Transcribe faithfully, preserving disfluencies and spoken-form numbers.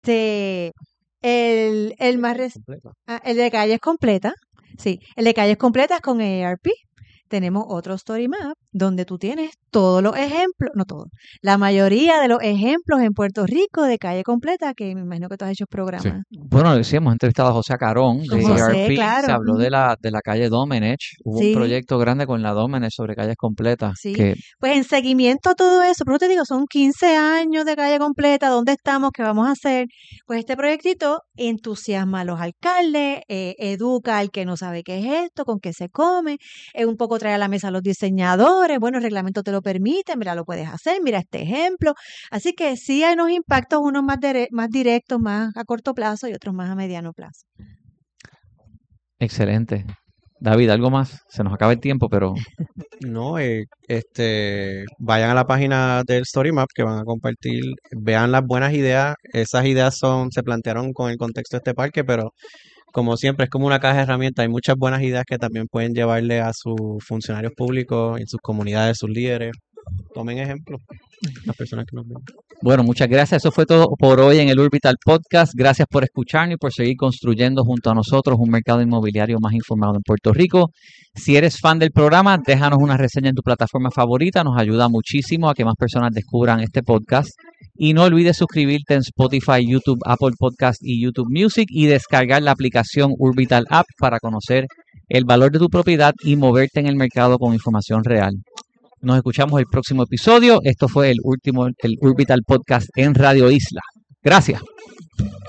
Este, el, el más rec- ah, el de calles completa, sí, el de calles completas con A R P. Tenemos otro Story Map donde tú tienes todos los ejemplos, no todos, la mayoría de los ejemplos en Puerto Rico de calle completa, que me imagino que tú has hecho Sí. programas. Bueno, sí, hemos entrevistado a José Carón Con de José, A R P. claro. Se habló Ujú. de la, de la calle Domenech. Hubo un Sí, proyecto grande con la Domenech sobre calles completas. sí. Que Pues en seguimiento a todo eso, pero te digo, son quince años de calle completa, ¿dónde estamos? ¿Qué vamos a hacer? Pues este proyectito entusiasma a los alcaldes, eh, educa al que no sabe qué es esto, con qué se come, eh, un poco trae a la mesa a los diseñadores, bueno, el reglamento te lo permite, mira, lo puedes hacer, mira este ejemplo. Así que sí hay unos impactos, unos más, dire- más directos, más a corto plazo y otros más a mediano plazo. excelente. David, ¿algo más? Se nos acaba el tiempo, pero No, eh, este, vayan a la página del Story Map que van a compartir, vean las buenas ideas. Esas ideas son, se plantearon con el contexto de este parque, pero como siempre es como una caja de herramientas. Hay muchas buenas ideas que también pueden llevarle a sus funcionarios públicos, en sus comunidades, sus líderes. Tomen ejemplo, las personas que nos ven. bueno, muchas gracias. Eso fue todo por hoy en el Urbital Podcast. Gracias por escucharnos y por seguir construyendo junto a nosotros un mercado inmobiliario más informado en Puerto Rico. Si eres fan del programa, déjanos una reseña en tu plataforma favorita. Nos ayuda muchísimo a que más personas descubran este podcast. Y no olvides suscribirte en Spotify, YouTube, Apple Podcast y YouTube Music y descargar la aplicación Urbital App para conocer el valor de tu propiedad y moverte en el mercado con información real. Nos escuchamos el próximo episodio. Esto fue el último, el Urbital Podcast en Radio Isla. Gracias.